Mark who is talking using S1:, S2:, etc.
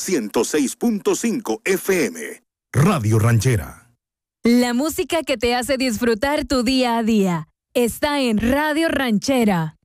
S1: 106.5 FM. Radio Ranchera.
S2: La música que te hace disfrutar tu día a día está en Radio Ranchera.